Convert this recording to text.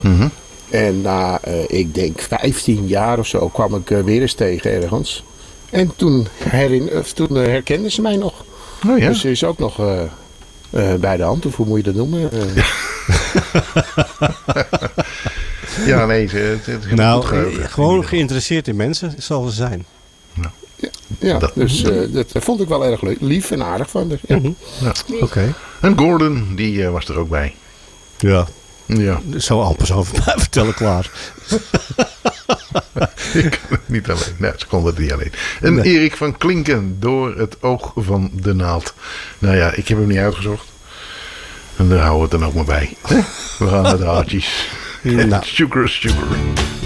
Mhm. En na, ik denk 15 jaar of zo, kwam ik weer eens tegen ergens. En toen herkende ze mij nog. Oh ja. Dus ze is ook nog bij de hand, of hoe moet je dat noemen? Ja, nee. Het Nou, goed geheugen. gewoon geïnteresseerd in mensen zal ze zijn. Ja, Dat- dus dat vond ik wel erg leuk. Lief en aardig van haar. Ja. Ja. Oké. En Gordon, die was er ook bij. Ja, Ja, zo amper over mij vertellen, klaar. ik kan het niet alleen. Nee, ze kon het niet alleen. En Nee. Erik van Klinken, Door het oog van de naald. Nou ja, ik heb hem niet uitgezocht. En daar houden we het dan ook maar bij. We gaan naar de haartjes. Nou. Sugar.